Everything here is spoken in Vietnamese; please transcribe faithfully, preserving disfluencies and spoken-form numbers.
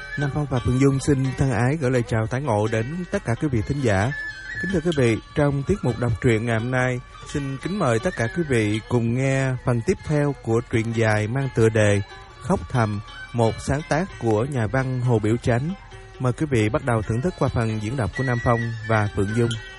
Nam Phong và Phượng Dung xin thân ái gửi lời chào tái ngộ đến tất cả quý vị thính giả. Kính thưa quý vị, trong tiết mục đọc truyện ngày hôm nay, xin kính mời tất cả quý vị cùng nghe phần tiếp theo của truyện dài mang tựa đề Khóc Thầm, một sáng tác của nhà văn Hồ Biểu Chánh. Mời quý vị bắt đầu thưởng thức qua phần diễn đọc của Nam Phong và Phượng Dung.